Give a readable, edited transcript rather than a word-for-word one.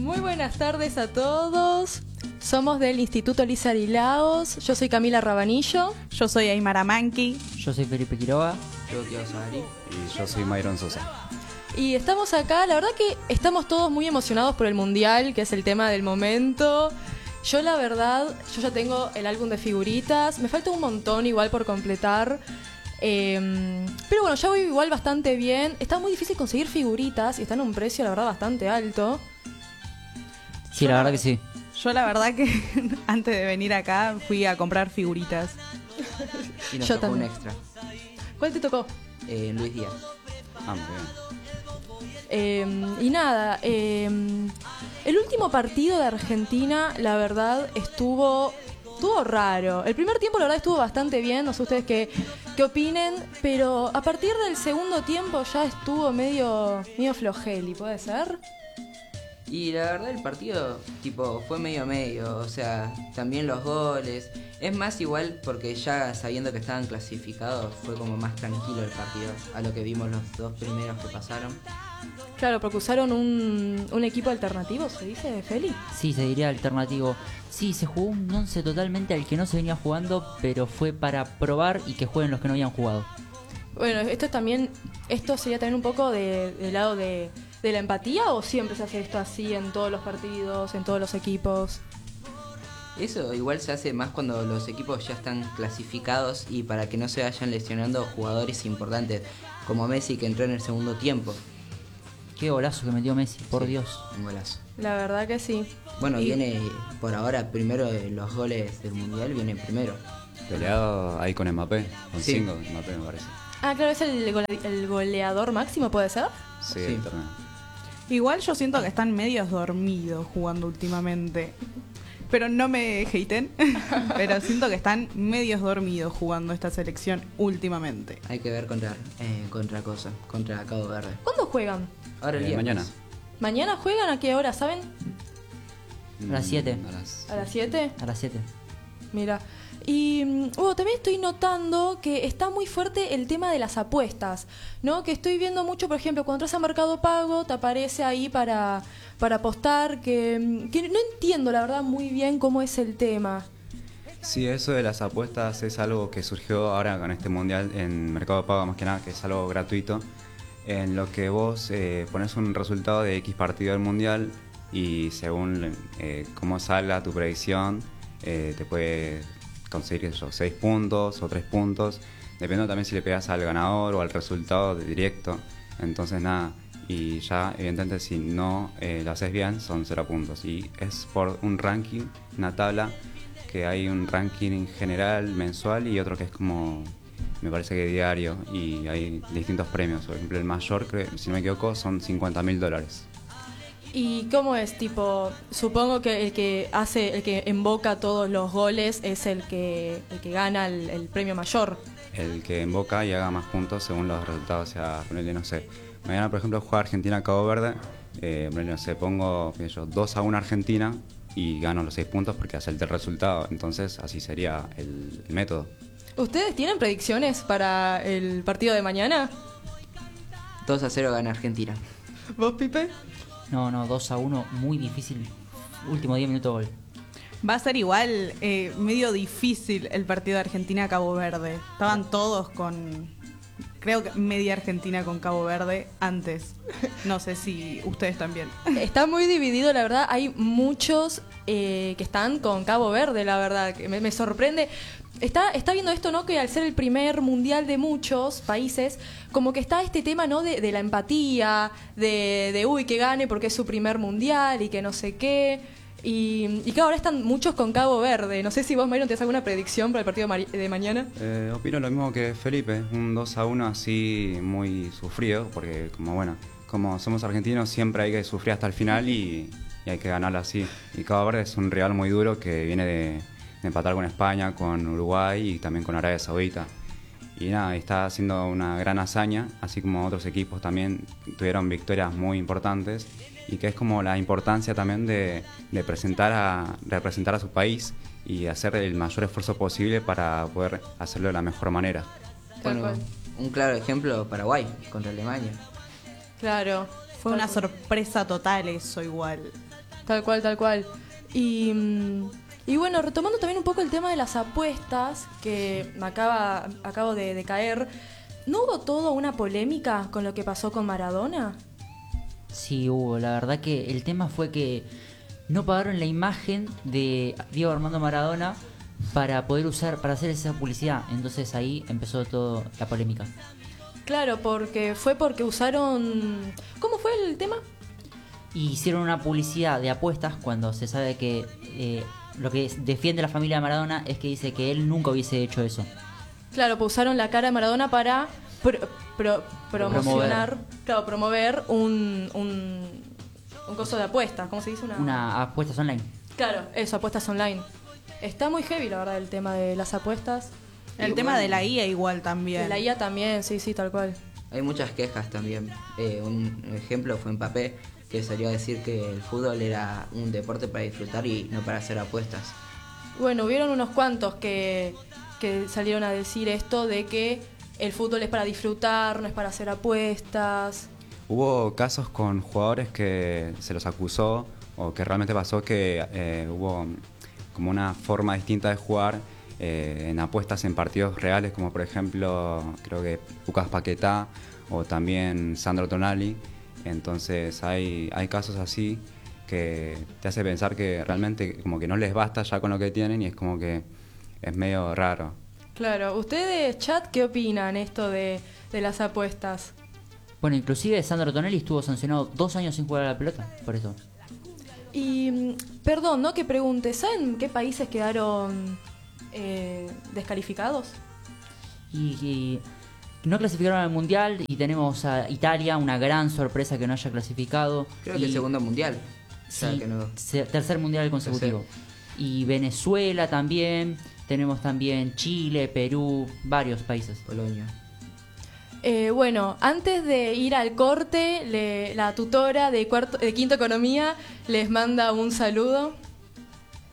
Muy buenas tardes a todos. Somos del Instituto Lisa Arilaos. Yo soy Camila Rabanillo. Yo soy Aymara Manqui. Yo soy Felipe Quiroga. Yo, Tío Sari. Y yo soy Myron Sosa. Y estamos acá, la verdad que estamos todos muy emocionados por el Mundial, que es el tema del momento. Yo la verdad, yo ya tengo el álbum de figuritas. Me falta un montón igual por completar. Pero bueno, ya voy igual bastante bien. Está muy difícil conseguir figuritas y están a un precio, la verdad, bastante alto. Sí, la verdad que sí. Yo la verdad que antes de venir acá fui a comprar figuritas. Y nos Yo tocó también. un extra. ¿Cuál te tocó? Luis Díaz. Ah, muy bien. Y nada, el último partido de Argentina, la verdad, estuvo raro. El primer tiempo, la verdad, estuvo bastante bien. No sé ustedes qué opinen, pero a partir del segundo tiempo ya estuvo medio flojeli, ¿puede ser? Y la verdad el partido fue medio a medio, o sea, también los goles. Es más igual porque ya sabiendo que estaban clasificados fue como más tranquilo el partido a lo que vimos los dos primeros que pasaron. Claro, porque usaron un equipo alternativo, ¿se dice, Feli? Sí, se diría alternativo. Sí, se jugó un 11 totalmente al que no se venía jugando, pero fue para probar y que jueguen los que no habían jugado. Bueno, esto sería también un poco del lado de la empatía, ¿o siempre se hace esto así en todos los partidos, en todos los equipos? Eso igual se hace más cuando los equipos ya están clasificados y para que no se vayan lesionando jugadores importantes, como Messi que entró en el segundo tiempo. Qué golazo que metió Messi, por Sí, Dios. un golazo. La verdad que sí. Bueno, Y- viene por ahora primero los goles del Mundial, viene primero. Peleado ahí con Mbappé, con Sí. 5 Mbappé me parece. Ah, claro, es el goleador máximo, ¿puede ser? Sí, Sí. el torneo. Igual yo siento que están medios dormidos jugando últimamente. Pero no me haten. Pero siento que están medios dormidos jugando esta selección últimamente. Hay que ver contra Cabo Verde. ¿Cuándo juegan? Ahora el viernes. Mañana. ¿Mañana juegan? ¿A qué hora, saben? A las 7. ¿A las 7? A las 7. Mira. Y también estoy notando que está muy fuerte el tema de las apuestas, ¿no? Que estoy viendo mucho, por ejemplo, cuando entras a Mercado Pago, te aparece ahí para apostar, que no entiendo, la verdad, muy bien cómo es el tema. Sí, eso de las apuestas es algo que surgió ahora con este mundial en Mercado Pago, más que nada, que es algo gratuito, en lo que vos pones un resultado de X partido del mundial y según cómo salga tu predicción, te puede conseguir 6 puntos o 3 puntos, dependiendo también si le pegas al ganador o al resultado directo. Entonces nada, y ya evidentemente si no lo haces bien son 0 puntos. Y es por un ranking, una tabla, que hay un ranking general, mensual y otro que es como, me parece que diario, y hay distintos premios. Por ejemplo, el mayor, si no me equivoco, son $50.000. ¿Y cómo es? Tipo, supongo que el que invoca todos los goles es el que gana el premio mayor. El que invoca y haga más puntos según los resultados. O sea, ponele, no sé, mañana por ejemplo juega Argentina-Cabo Verde, ponele, no sé, pongo 2-1 Argentina y gano los 6 puntos porque hace el resultado. Entonces así sería el método. ¿Ustedes tienen predicciones para el partido de mañana? 2-0 gana Argentina. ¿Vos, Pipe? No, 2-1, muy difícil. Último 10 minutos gol. Va a ser igual medio difícil el partido de Argentina-Cabo Verde. Estaban todos creo que media Argentina con Cabo Verde antes. No sé si ustedes también. Está muy dividido, la verdad. Hay muchos que están con Cabo Verde, la verdad. Que me sorprende. Está viendo esto, ¿no? Que al ser el primer mundial de muchos países, como que está este tema, ¿no? De la empatía, de uy, que gane porque es su primer mundial y que no sé qué. Y que ahora están muchos con Cabo Verde. No sé si vos, Myron, ¿tenés alguna predicción para el partido de mañana? Opino lo mismo que Felipe, un 2-1 así muy sufrido, porque como somos argentinos siempre hay que sufrir hasta el final y hay que ganarlo así. Y Cabo Verde es un rival muy duro que viene de empatar con España, con Uruguay y también con Arabia Saudita. Y nada, está haciendo una gran hazaña, así como otros equipos también tuvieron victorias muy importantes, y que es como la importancia también de representar a su país y hacer el mayor esfuerzo posible para poder hacerlo de la mejor manera. Tal Bueno, cual. un claro ejemplo, Paraguay contra Alemania. Claro. Fue una Tal cual. sorpresa total eso igual. Tal cual, tal cual. Y bueno, retomando también un poco el tema de las apuestas, que acabo de caer, ¿no hubo toda una polémica con lo que pasó con Maradona? Sí, hubo. La verdad que el tema fue que no pagaron la imagen de Diego Armando Maradona para poder para hacer esa publicidad. Entonces ahí empezó toda la polémica. Claro, porque usaron... ¿Cómo fue el tema? Y hicieron una publicidad de apuestas cuando se sabe que lo que defiende la familia de Maradona es que dice que él nunca hubiese hecho eso. Claro, pues usaron la cara de Maradona para promocionar, promover un coso de apuestas, ¿cómo se dice? Una apuestas online. Claro, eso, apuestas online. Está muy heavy, la verdad, el tema de las apuestas. El tema de la IA igual también. De la IA también, sí, tal cual. Hay muchas quejas también. Un ejemplo fue Mbappé, que salió a decir que el fútbol era un deporte para disfrutar y no para hacer apuestas. Bueno, hubieron unos cuantos que salieron a decir esto de que el fútbol es para disfrutar, no es para hacer apuestas. Hubo casos con jugadores que se los acusó o que realmente pasó que hubo como una forma distinta de jugar en apuestas en partidos reales, como por ejemplo creo que Lucas Paquetá o también Sandro Tonali. Entonces hay casos así que te hace pensar que realmente como que no les basta ya con lo que tienen y es como que es medio raro. Claro, ustedes, chat, ¿qué opinan esto de las apuestas? Bueno, inclusive Sandro Tonelli estuvo sancionado 2 años sin jugar a la pelota, por eso. Y, perdón, ¿no? Que pregunte, ¿saben qué países quedaron descalificados? Y no clasificaron al Mundial y tenemos a Italia, una gran sorpresa que no haya clasificado. Creo que el segundo mundial. Sí, O sea, que no... tercer mundial consecutivo. Y Venezuela también, tenemos también Chile, Perú, varios países. Polonia. Bueno, antes de ir al corte, la tutora de quinto economía les manda un saludo.